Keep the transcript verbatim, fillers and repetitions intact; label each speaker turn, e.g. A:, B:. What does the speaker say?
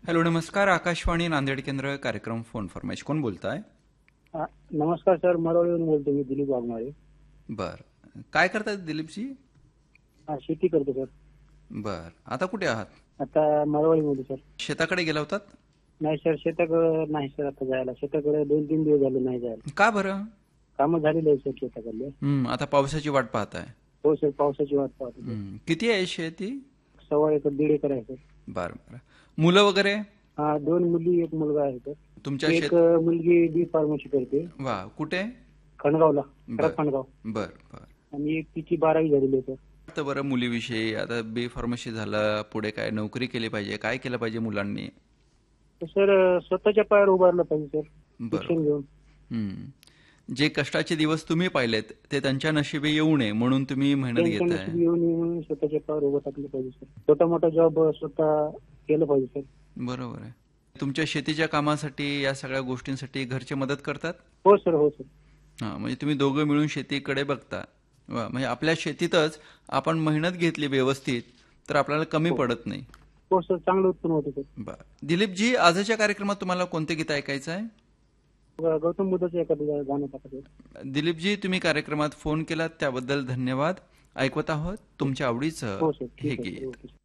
A: Hello, नमस्कार. आकाशवाणी नांदेड केंद्र कार्यक्रम फोन फॉर्मेश. कोण बोलताय?
B: हा, नमस्कार सर, मरवळीवरून बोलतो मी, दिलीप वाघमारे.
A: बर. काय करतात दिलीपजी?
B: हा, शेती करतो सर.
A: बर. आता कुठे आहात?
B: आता मरवळीमध्ये सर.
A: शेताकडे गेला होतात?
B: नाही सर, शेताकडे नाही सर, आता जायला शेताकडे दोन तीन दिवस झाले नाही जायला.
A: का बरं?
B: कामं झालेली आहे सर शेताकडले.
A: हम्म, आता पावसाची वाट पाहताय?
B: हो सर, पावसाची वाट पाहतो सर.
A: हम्म, किती आहे शेती?
B: सव्वा एकर दीड एकर आहे सर.
A: बर बर. मुलं वगैरे?
B: हा, दोन मुली एक मुलगा आहे सर.
A: तुमच्या
B: एक
A: शेत
B: अ, मुलगी बी फार्मसी करते
A: वा, कुठे?
B: खणगावला,
A: बर
B: खणगाव.
A: बर बर.
B: आणि एक तिची बारावी झालेली आहे सर.
A: तर बरं, मुलीविषयी आता बी फार्मसी झालं, पुढे काय नोकरी केली पाहिजे, काय केलं पाहिजे मुलांनी?
B: तर सर अ, स्वतःच्या पायावर उभारलं पाहिजे सर, शिक्षण
A: बरोबर.
B: घेऊन.
A: हम्म. जे कष्टाचे दिवस तुम्ही पाहिलेत ते त्यांच्या नशिबी येऊ नये म्हणून तुम्ही मेहनत
B: त्यांच्या
A: घेताय.
B: नशीब येऊन येऊन स्वतःच्या पायावर उभं टाकलं पाहिजे सर. छोटा मोठा जॉब स्वतः केलं पाहिजे सर.
A: बरोबर आहे. तुमच्या शेतीच्या कामासाठी या सगळ्या गोष्टींसाठी घरचे मदत करतात?
B: हो सर, हो सर.
A: हा, म्हणजे तुम्ही दोघं मिळून शेतीकडे बघता. वा, म्हणजे आपल्या शेतीतच आपण मेहनत घेतली व्यवस्थित तर आपल्याला कमी
B: हो
A: पडत नाही.
B: हो सर, चांगलं उत्पन्न होतं सर.
A: बर. दिलीपजी, आजच्या कार्यक्रमात तुम्हाला कोणते गीत ऐकायचं आहे?
B: ग- गौतम बुद्धाचं एखादं गाणं टाकायचं.
A: दिलीपजी, तुम्ही कार्यक्रमात फोन केलात त्याबद्दल धन्यवाद. ऐकवत आहोत तुमच्या आवडीचं
B: हो सर,
A: हे
B: ठीक आहे सर,
A: गीत.
B: ओके.